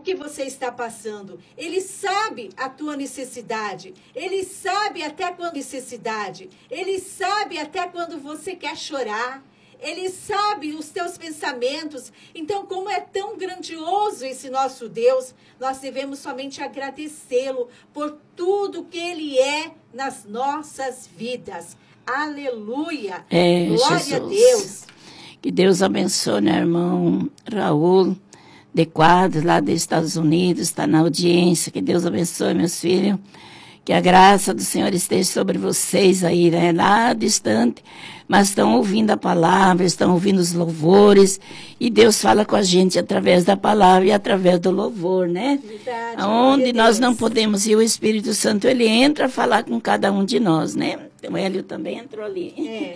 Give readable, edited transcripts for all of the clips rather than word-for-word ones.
que você está passando. Ele sabe a tua necessidade. Ele sabe até quando necessidade. Ele sabe até quando você quer chorar. Ele sabe os teus pensamentos. Então, como é tão grandioso esse nosso Deus, nós devemos somente agradecê-lo por tudo que Ele é nas nossas vidas. Aleluia! Glória Jesus. a Deus! Que Deus abençoe, meu irmão Raul de Quadros, lá dos Estados Unidos, está na audiência. Que Deus abençoe, meus filhos. Que a graça do Senhor esteja sobre vocês aí, né? Lá distante, mas estão ouvindo a palavra, estão ouvindo os louvores, e Deus fala com a gente através da palavra e através do louvor, né? Verdade, Onde nós não Deus. podemos ir, o Espírito Santo, ele entra a falar com cada um de nós, né? Então, o Hélio também entrou ali.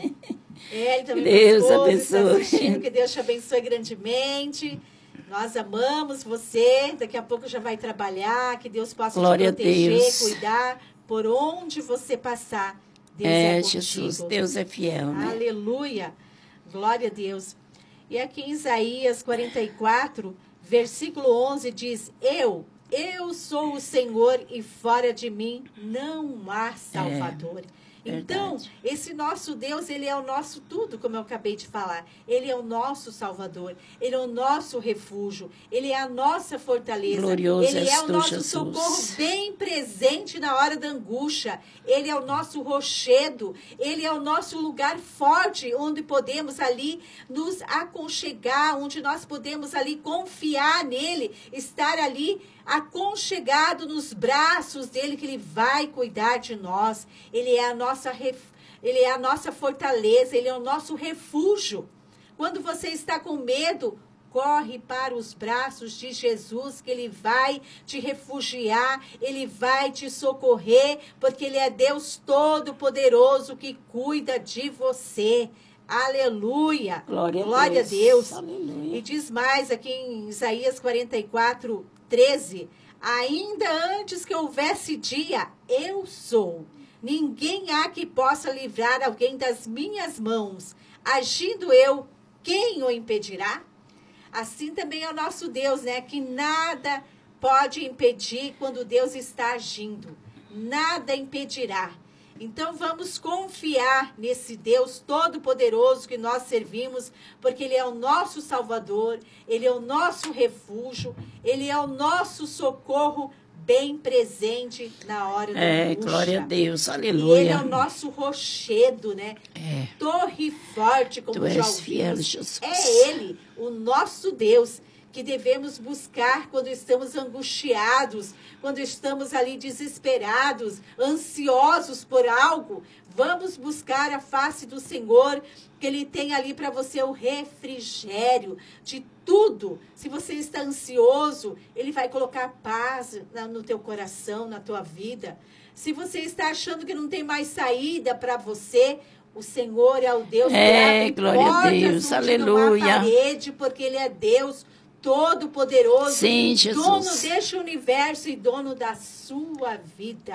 Ele também, Deus está abençoe. assistindo, que Deus te abençoe grandemente. Nós amamos você. Daqui a pouco já vai trabalhar. Que Deus possa Glória te proteger, a Deus. cuidar por onde você passar. Deus é contigo. Jesus, Deus é fiel, né? Aleluia. Glória a Deus. E aqui em Isaías 44, versículo 11 diz: Eu sou o Senhor e fora de mim não há Salvador. Então, verdade. esse nosso Deus, ele é o nosso tudo, como eu acabei de falar. Ele é o nosso Salvador. Ele é o nosso refúgio. Ele é a nossa fortaleza. Glorioso ele é o tu, nosso Jesus. socorro bem presente na hora da angústia. Ele é o nosso rochedo. Ele é o nosso lugar forte, onde podemos ali nos aconchegar, onde nós podemos ali confiar nele, estar ali aconchegado nos braços dele, que ele vai cuidar de nós. Ele é a nossa fortaleza, ele é o nosso refúgio. Quando você está com medo, corre para os braços de Jesus, que ele vai te refugiar, ele vai te socorrer, porque ele é Deus Todo-Poderoso que cuida de você. Aleluia! Glória a Deus! Aleluia. E diz mais aqui em Isaías 44, 13: Ainda antes que houvesse dia, eu sou. Ninguém há que possa livrar alguém das minhas mãos. Agindo eu, quem o impedirá? Assim também é o nosso Deus, né? Que nada pode impedir quando Deus está agindo. Nada impedirá. Então vamos confiar nesse Deus Todo-Poderoso que nós servimos, porque Ele é o nosso Salvador, Ele é o nosso refúgio, Ele é o nosso socorro bem presente na hora da angústia. Glória a Deus, aleluia. E Ele é o nosso rochedo, né? Torre forte, como Tu já és ouvimos. fiel, Jesus. É Ele, o nosso Deus, que devemos buscar quando estamos angustiados, quando estamos ali desesperados, ansiosos por algo. Vamos buscar a face do Senhor, que Ele tem ali para você o refrigério de tudo. Se você está ansioso, Ele vai colocar paz no teu coração, na tua vida. Se você está achando que não tem mais saída para você, o Senhor é o Deus que abre glória a Deus, portas onde não há aleluia. parede, porque Ele é Deus Todo-Poderoso, Sim, Jesus. dono deste universo e dono da sua vida.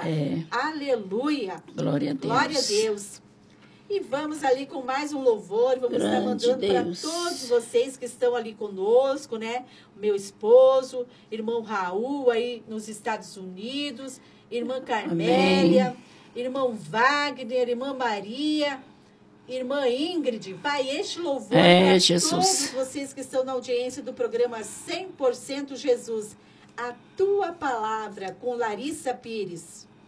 Aleluia. Glória a Deus. Glória a Deus. E vamos ali com mais um louvor, vamos estar mandando para todos vocês que estão ali conosco, né? Meu esposo, irmão Raul aí nos Estados Unidos, irmã Carmélia, Amém. Irmão Wagner, irmã Maria, irmã Ingrid. Pai, este louvor para todos vocês que estão na audiência do programa 100% Jesus. A tua palavra com Larissa Pires.